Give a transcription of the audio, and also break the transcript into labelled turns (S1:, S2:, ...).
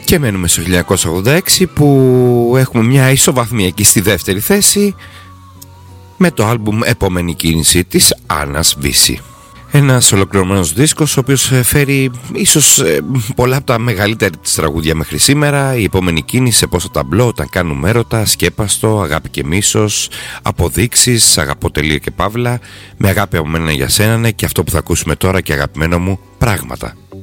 S1: Και μένουμε στο 1986 που έχουμε μια ισοβαθμία στη δεύτερη θέση με το άλμπουμ Επόμενη Κίνηση της Άννας Βύση. Ένας ολοκληρωμένος δίσκος ο οποίος φέρει ίσως πολλά από τα μεγαλύτερα της τραγούδια μέχρι σήμερα. Η Επόμενη Κίνηση, Σε πόσα ταμπλό, Όταν κάνουμε έρωτα, Σκέπαστο, Αγάπη και μίσος, Αποδείξεις, Αγαπώ τελεία και παύλα, Με αγάπη από μένα για σένα, ναι, και αυτό που θα ακούσουμε τώρα και αγαπημένο μου, Πράγματα.